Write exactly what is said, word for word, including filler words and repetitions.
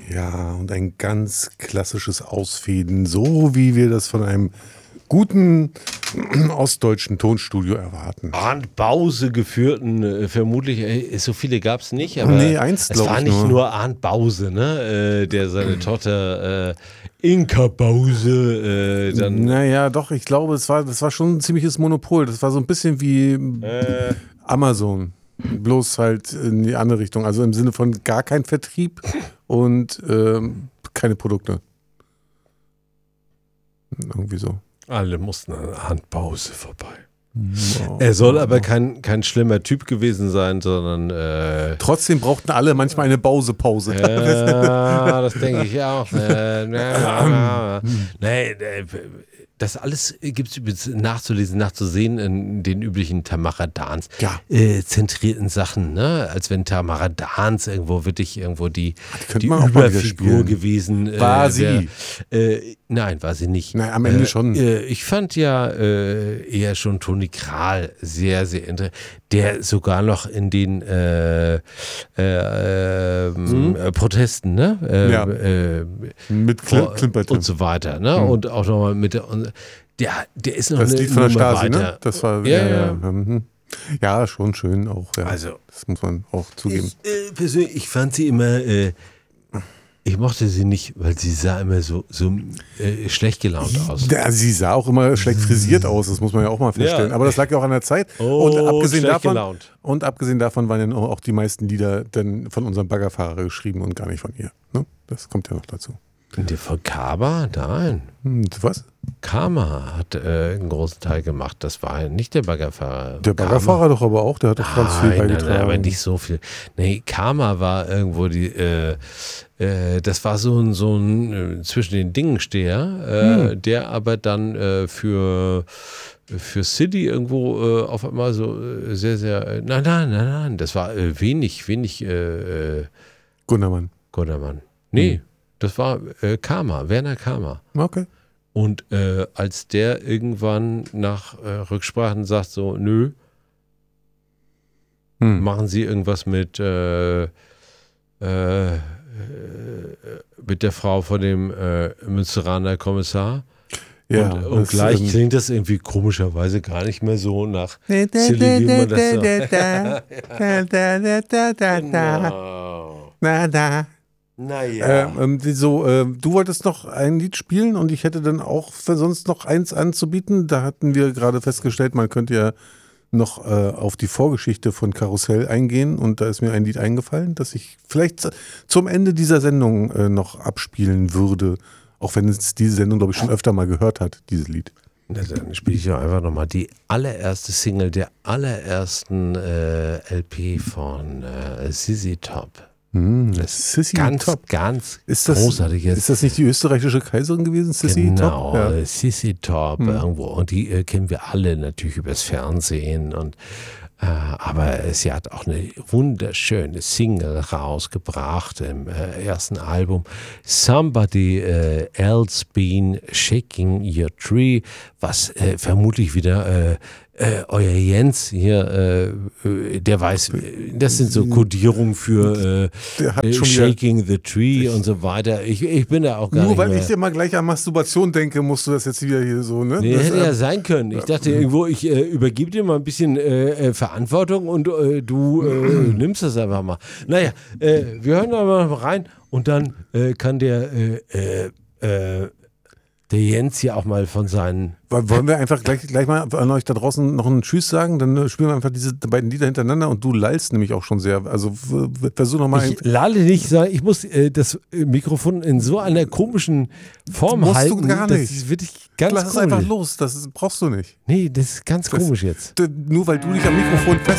Ja, und ein ganz klassisches Ausfäden, so wie wir das von einem guten ostdeutschen Tonstudio erwarten. Arndt Bause geführten, äh, vermutlich, äh, so viele gab es nicht, aber nee, eins, es war ich nicht nur. nur Arndt Bause, ne, äh, der seine Tochter äh, Inka Bause äh, dann... Naja, doch, ich glaube, es war, das war schon ein ziemliches Monopol. Das war so ein bisschen wie Äh, Amazon, bloß halt in die andere Richtung. Also im Sinne von gar kein Vertrieb und ähm, keine Produkte. Irgendwie so. alle mussten an Arndt Bause vorbei. Oh, er soll aber kein, kein schlimmer Typ gewesen sein, sondern äh, trotzdem brauchten alle manchmal eine Pause-Pause. Ja, das denke ich auch. Äh, nee, das alles gibt es übrigens nachzulesen, nachzusehen in den üblichen Tamara Dans ja. äh, zentrierten Sachen, ne? Als wenn Tamara Dans irgendwo wirklich irgendwo die, die, die man Überfigur gewesen äh, war sie. Wär, äh, nein, war sie nicht. Nein, am Ende äh, schon. Äh, ich fand ja äh, eher schon Toni Krahl sehr, sehr interessant, der sogar noch in den äh, äh, hm? äh, Protesten, ne? Äh, ja. äh, mit Klimperton und so weiter, ne? Hm. Und auch nochmal mit der, der, der ist noch das eine Lied von der Stasi, weiter. Ne? Das war ja, ja, ja. Ja, ja. ja, schon schön auch. Ja. Also, das muss man auch zugeben. Ich, äh, persönlich, ich fand sie immer, äh, ich mochte sie nicht, weil sie sah immer so, so äh, schlecht gelaunt aus. Ja, sie sah auch immer schlecht frisiert aus, das muss man ja auch mal feststellen. Ja. Aber das lag ja auch an der Zeit. Oh, und, abgesehen davon, gelaunt. und abgesehen davon waren ja auch die meisten Lieder dann von unserem Baggerfahrer geschrieben und gar nicht von ihr. Ne? Das kommt ja noch dazu. Und der von Kaba? Nein. Hm, was? Karma hat äh, einen großen Teil gemacht. Das war ja nicht der Baggerfahrer. Der Baggerfahrer Karma. Doch aber auch, der hat doch ganz viel beigetragen. Nein, nein, aber nicht so viel. Nee, Karma war irgendwo die, äh, äh, das war so ein, so ein äh, zwischen den Dingensteher, äh, hm. der aber dann äh, für für City irgendwo äh, auf einmal so äh, sehr, sehr, äh, nein, nein, nein, nein, das war äh, wenig, wenig äh, Gundermann. Gundermann. Nee, hm. das war äh, Karma, Werner Karma. Okay. Und äh, als der irgendwann nach äh, Rücksprachen sagt, so, nö, hm. machen Sie irgendwas mit, äh, äh, mit der Frau von dem äh, Münsteraner Kommissar. Ja, und, und gleich ähm, klingt das irgendwie komischerweise gar nicht mehr so nach Silly, wie man das so. Genau. Naja. Ähm, so, äh, du wolltest noch ein Lied spielen und ich hätte dann auch sonst noch eins anzubieten. Da hatten wir gerade festgestellt, man könnte ja noch äh, auf die Vorgeschichte von Karussell eingehen und da ist mir ein Lied eingefallen, das ich vielleicht zum Ende dieser Sendung äh, noch abspielen würde, auch wenn es diese Sendung, glaube ich, schon öfter mal gehört hat, dieses Lied. Na, dann spiele ich ja einfach nochmal die allererste Single der allerersten äh, L P von äh, Z Z Top. Hm, das Sissy ganz, Top. ganz ist das, großartig. Ist das nicht die österreichische Kaiserin gewesen, Sissy genau, Top? Genau, ja. Sissy Top hm. irgendwo. Und die äh, kennen wir alle natürlich übers Fernsehen. Und, äh, aber sie hat auch eine wunderschöne Single rausgebracht im äh, ersten Album. Somebody äh, Else Been Shaking Your Tree, was äh, vermutlich wieder äh, Äh, euer Jens hier, äh, der weiß, das sind so Kodierungen für äh, Shaking the Tree und so weiter. Ich, ich bin da auch gar nur nicht weil mehr. Ich immer gleich an Masturbation denke, musst du das jetzt wieder hier so, ne? Nee, das, hätte äh, ja sein können. Ich dachte irgendwo, ich äh, übergebe dir mal ein bisschen äh, Verantwortung und äh, du äh, nimmst das einfach mal. Naja, äh, wir hören da mal rein und dann äh, kann der äh, äh, der Jens hier auch mal von seinen... Wollen wir einfach gleich, gleich mal an euch da draußen noch einen Tschüss sagen? Dann spielen wir einfach diese beiden Lieder hintereinander und du lallst nämlich auch schon sehr. Also versuch nochmal... Ich lalle nicht, ich muss äh, das Mikrofon in so einer komischen Form musst halten. Du gar nicht. Das ist wirklich ganz Lass es komisch. einfach los, das brauchst du nicht. Nee, das ist ganz das, komisch jetzt. Nur weil du dich am Mikrofon fest